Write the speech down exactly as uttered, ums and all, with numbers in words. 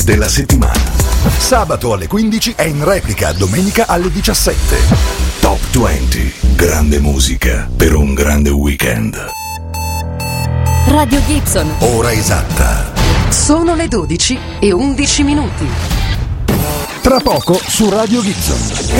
della settimana. Sabato alle quindici e in replica domenica alle diciassette. Top venti, grande musica per un grande weekend. Radio Gibson. Ora esatta. Sono le dodici e undici minuti. Tra poco su Radio Gibson.